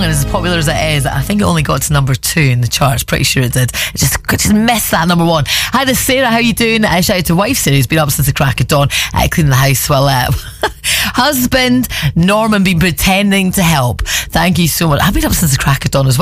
and as popular as it is, I think it only got to number 2 in the charts. Pretty sure it did. It just missed that number 1. Hi, this is Sarah. How you doing? Shout out to wife Sarah, who's been up since the crack of dawn, cleaning the house while husband Norman been pretending to help. Thank you so much. I've been up since the crack of dawn as well.